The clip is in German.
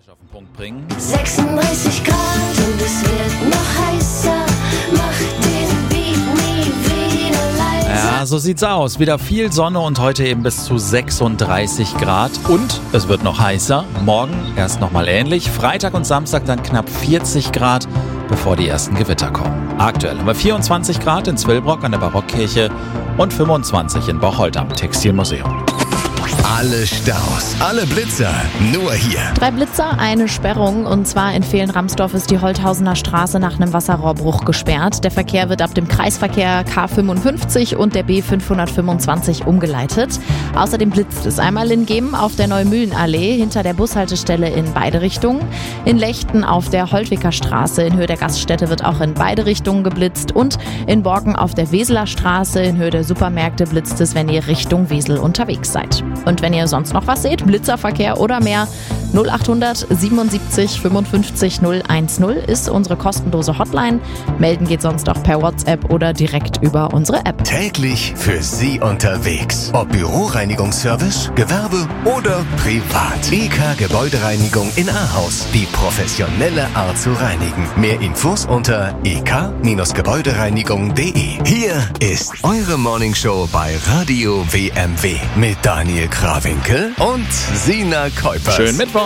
Auf den Punkt bringen. 36 Grad und es wird noch heißer. Mach den Beat nie wieder leiser. Ja, so sieht's aus. Wieder viel Sonne und heute eben bis zu 36 Grad. Und es wird noch heißer. Morgen erst nochmal ähnlich. Freitag und Samstag dann knapp 40 Grad, bevor die ersten Gewitter kommen. Aktuell haben wir 24 Grad in Zwillbrock an der Barockkirche und 25 in Bocholt am Textilmuseum. Alle Staus, alle Blitzer, nur hier. 3 Blitzer, eine Sperrung. Und zwar in Vehlen-Ramsdorf ist die Holthausener Straße nach einem Wasserrohrbruch gesperrt. Der Verkehr wird ab dem Kreisverkehr K55 und der B525 umgeleitet. Außerdem blitzt es einmal in Gemen auf der Neumühlenallee hinter der Bushaltestelle in beide Richtungen. In Lechten auf der Holtwicker Straße in Höhe der Gaststätte wird auch in beide Richtungen geblitzt. Und in Borken auf der Weseler Straße in Höhe der Supermärkte blitzt es, wenn ihr Richtung Wesel unterwegs seid. Und wenn ihr sonst noch was seht, Blitzerverkehr oder mehr, 0800 77 55 010 ist unsere kostenlose Hotline. Melden geht sonst auch per WhatsApp oder direkt über unsere App. Täglich für Sie unterwegs. Ob Büroreinigungsservice, Gewerbe oder privat. EK Gebäudereinigung in Ahaus. Die professionelle Art zu reinigen. Mehr Infos unter ek-gebäudereinigung.de. Hier ist eure Morningshow bei Radio WMW mit Daniel Krawinkel und Sina Kuipers. Schönen Mittwoch.